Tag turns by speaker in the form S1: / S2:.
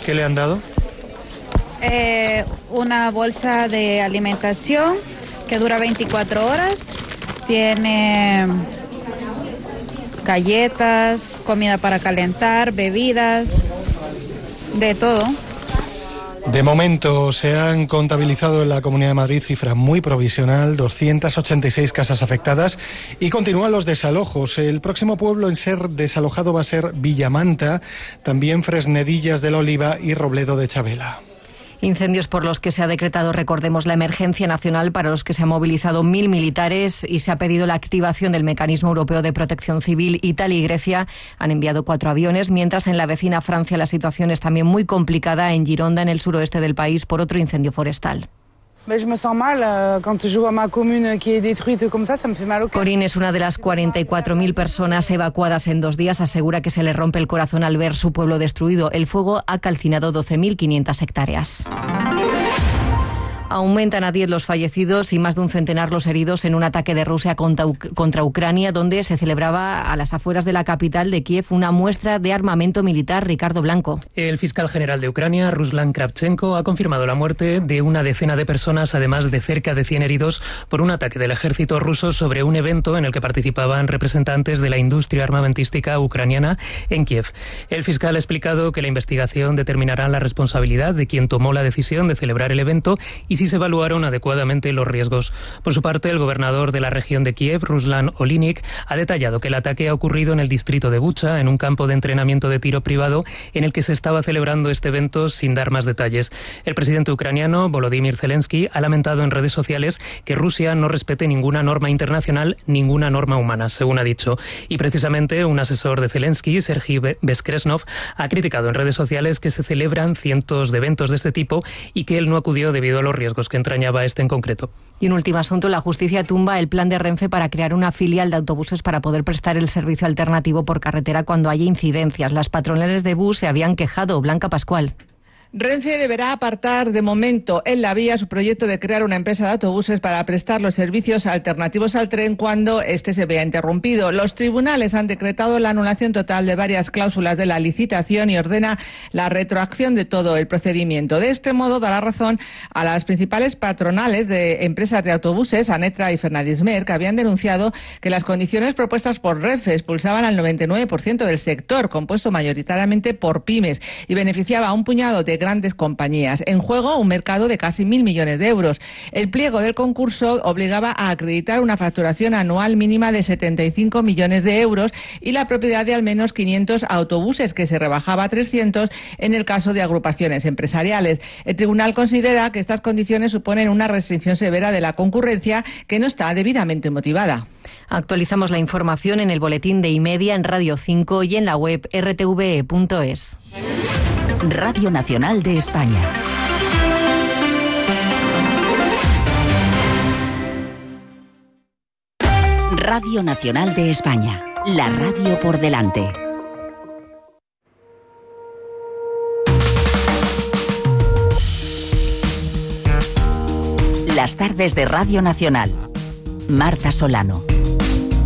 S1: ¿Qué le han dado?
S2: Una bolsa de alimentación que dura 24 horas. Tiene galletas, comida para calentar, bebidas, de todo.
S1: De momento se han contabilizado en la Comunidad de Madrid cifra muy provisional, 286 casas afectadas, y continúan los desalojos. El próximo pueblo en ser desalojado va a ser Villamanta, también Fresnedillas del Oliva y Robledo de Chabela.
S3: Incendios por los que se ha decretado, recordemos, la emergencia nacional, para los que se han movilizado 1.000 militares y se ha pedido la activación del Mecanismo Europeo de Protección Civil. Italia y Grecia han enviado 4 aviones, mientras en la vecina Francia la situación es también muy complicada en Gironda, en el suroeste del país, por otro incendio forestal. Corinne es una de las 44.000 personas evacuadas en 2 días. Asegura que se le rompe el corazón al ver su pueblo destruido. El fuego ha calcinado 12.500 hectáreas. Aumentan a 10 los fallecidos y más de un centenar los heridos en un ataque de Rusia contra Ucrania, donde se celebraba a las afueras de la capital de Kiev una muestra de armamento militar. Ricardo Blanco.
S4: El fiscal general de Ucrania, Ruslan Kravchenko, ha confirmado la muerte de una decena de personas, además de cerca de 100 heridos, por un ataque del ejército ruso sobre un evento en el que participaban representantes de la industria armamentística ucraniana en Kiev. El fiscal ha explicado que la investigación determinará la responsabilidad de quien tomó la decisión de celebrar el evento y si se evaluaron adecuadamente los riesgos. Por su parte, el gobernador de la región de Kiev, Ruslan Olinik, ha detallado que el ataque ha ocurrido en el distrito de Bucha, en un campo de entrenamiento de tiro privado en el que se estaba celebrando este evento, sin dar más detalles. El presidente ucraniano, Volodymyr Zelensky, ha lamentado en redes sociales que Rusia no respete ninguna norma internacional, ninguna norma humana, según ha dicho. Y precisamente un asesor de Zelensky, Sergei Beskresnov, ha criticado en redes sociales que se celebran cientos de eventos de este tipo y que él no acudió debido a los riesgos que entrañaba este en concreto.
S3: Y un último asunto, la justicia tumba el plan de Renfe para crear una filial de autobuses para poder prestar el servicio alternativo por carretera cuando haya incidencias. Las patronales de bus se habían quejado. Blanca Pascual.
S5: Renfe deberá apartar de momento en la vía su proyecto de crear una empresa de autobuses para prestar los servicios alternativos al tren cuando este se vea interrumpido. Los tribunales han decretado la anulación total de varias cláusulas de la licitación y ordena la retroacción de todo el procedimiento. De este modo dará razón a las principales patronales de empresas de autobuses, Anetra y Fernandismer, que habían denunciado que las condiciones propuestas por Renfe expulsaban al 99% del sector, compuesto mayoritariamente por pymes, y beneficiaba a un puñado de grandes compañías. En juego, un mercado de casi 1.000 millones de euros. El pliego del concurso obligaba a acreditar una facturación anual mínima de 75 millones de euros y la propiedad de al menos 500 autobuses, que se rebajaba a 300 en el caso de agrupaciones empresariales. El tribunal considera que estas condiciones suponen una restricción severa de la concurrencia que no está debidamente motivada.
S3: Actualizamos la información en el boletín de Y-Media, en Radio 5 y en la web rtve.es.
S6: Radio Nacional de España. Radio Nacional de España. La radio por delante. Las tardes de Radio Nacional. Marta Solano.